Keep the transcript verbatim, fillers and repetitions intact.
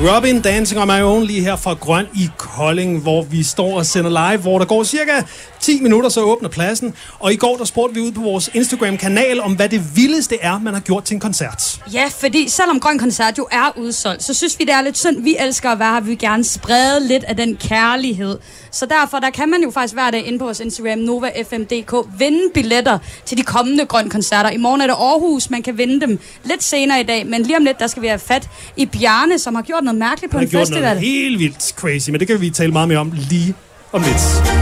Robin, Dancing on My Own, lige her fra Grøn i Kolding, hvor vi står og sender live, hvor der går cirka ti minutter, så åbner pladsen. Og i går, der spurgte vi ud på vores Instagram-kanal om, hvad det vildeste er, man har gjort til en koncert. Ja, fordi selvom Grøn Koncert jo er udsolgt, så synes vi, det er lidt synd. Vi elsker at være her, vi vil gerne sprede lidt af den kærlighed. Så derfor, der kan man jo faktisk hver dag inde på vores Instagram, Nova F M punktum d k, vinde billetter til de kommende Grøn Koncerter. I morgen er det Aarhus, man kan vinde dem lidt senere i dag, men lige om lidt, der skal vi have fat i Bjarne, som har gjort noget mærkeligt på en festival. Han har gjort noget helt vildt crazy, men det kan vi tale meget mere om lige om lidt.